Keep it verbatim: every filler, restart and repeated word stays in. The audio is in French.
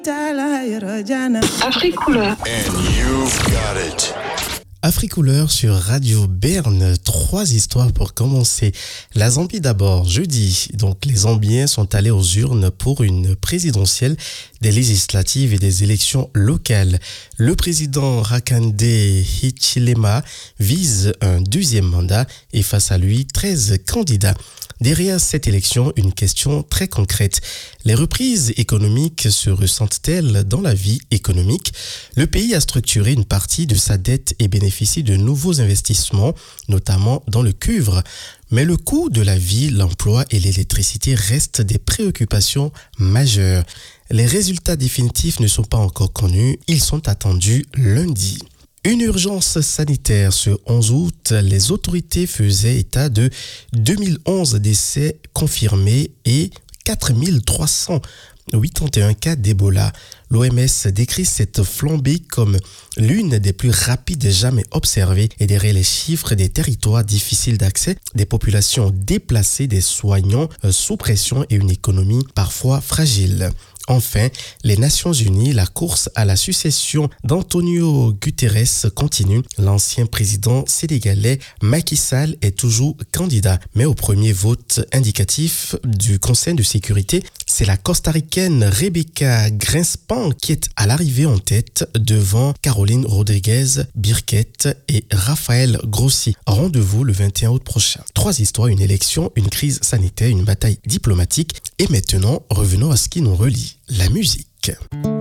Africouleur. And you've got it. Africouleur sur Radio Berne, trois histoires pour commencer. La Zambie d'abord, jeudi. Donc les Zambiens sont allés aux urnes pour une présidentielle, des législatives et des élections locales. Le président Hakainde Hichilema vise un deuxième mandat et face à lui, treize candidats. Derrière cette élection, une question très concrète. Les reprises économiques se ressentent-elles dans la vie économique? Le pays a structuré une partie de sa dette et bénéficie de nouveaux investissements, notamment dans le cuivre. Mais le coût de la vie, l'emploi et l'électricité restent des préoccupations majeures. Les résultats définitifs ne sont pas encore connus, ils sont attendus lundi. Une urgence sanitaire ce onze août, les autorités faisaient état de deux mille onze décès confirmés et quatre mille trois cent quatre-vingt-onze cas d'Ebola. L'O M S décrit cette flambée comme l'une des plus rapides jamais observées et derrière les chiffres des territoires difficiles d'accès, des populations déplacées, des soignants sous pression et une économie parfois fragile. Enfin, les Nations Unies, la course à la succession d'Antonio Guterres continue. L'ancien président sénégalais Macky Sall est toujours candidat. Mais au premier vote indicatif du Conseil de sécurité, c'est la costaricaine Rebecca Grinspan qui est à l'arrivée en tête devant Caroline Rodriguez Birquette et Raphaël Grossi. Rendez-vous le vingt et un août prochain. Trois histoires, une élection, une crise sanitaire, une bataille diplomatique. Et maintenant, revenons à ce qui nous relie, la musique.